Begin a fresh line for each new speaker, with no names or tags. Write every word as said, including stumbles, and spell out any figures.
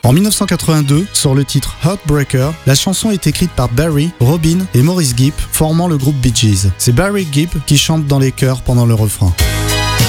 En dix-neuf cent quatre-vingt-deux, sur le titre Heartbreaker, la chanson est écrite par Barry, Robin et Maurice Gibb, formant le groupe Bee Gees. C'est Barry Gibb qui chante dans les chœurs pendant le refrain.